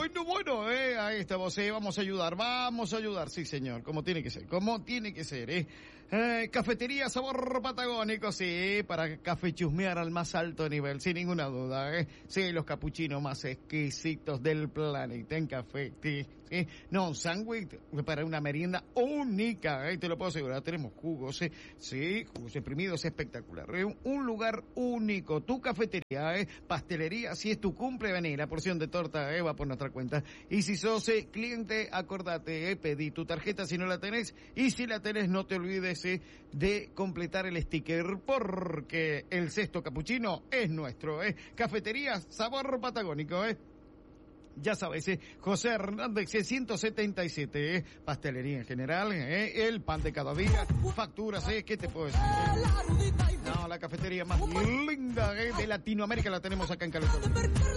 Ahí estamos, vamos a ayudar, sí señor, como tiene que ser, Cafetería Sabor Patagónico, sí, para café chusmear al más alto nivel, sin ninguna duda, sí, los capuchinos más exquisitos del planeta en café, sí, no, un sándwich para una merienda única, te lo puedo asegurar, tenemos jugos, sí, jugos exprimidos, espectacular, un lugar único, tu cafetería, pastelería, si es tu cumple, vení, la porción de torta, va por nuestra cuenta, y si sos cliente, acordate, pedí tu tarjeta si no la tenés, y si la tenés, no te olvides de completar el sticker, porque el sexto capuchino es nuestro, Cafetería Sabor Patagónico, Ya sabes, José Hernández 177, pastelería en general, el pan de cada día, facturas, ¿qué te puedo decir? No, la cafetería más linda de Latinoamérica la tenemos acá en Caleta.